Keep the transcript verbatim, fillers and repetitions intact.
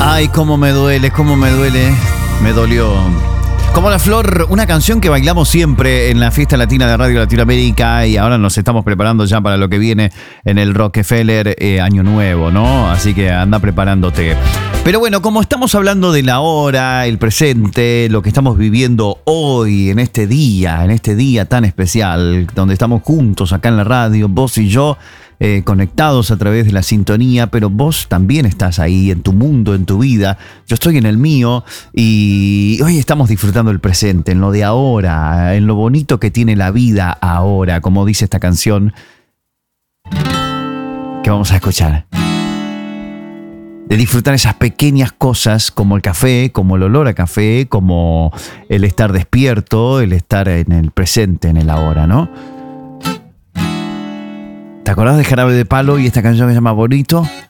Ay, cómo me duele, cómo me duele. Me dolió. Como la flor, una canción que bailamos siempre en la fiesta latina de Radio Latinoamérica y ahora nos estamos preparando ya para lo que viene en el Rockefeller eh, Año Nuevo, ¿no? Así que anda preparándote. Pero bueno, como estamos hablando de la hora, el presente, lo que estamos viviendo hoy, en este día, en este día tan especial, donde estamos juntos acá en la radio, vos y yo, Eh, conectados a través de la sintonía, pero vos también estás ahí en tu mundo, en tu vida. Yo estoy en el mío y hoy estamos disfrutando el presente, en lo de ahora, en lo bonito que tiene la vida ahora, como dice esta canción que vamos a escuchar. De disfrutar esas pequeñas cosas como el café, como el olor a café, como el estar despierto, el estar en el presente, en el ahora, ¿no? ¿Te acordás de Jarabe de Palo y esta canción que se llama Bonito?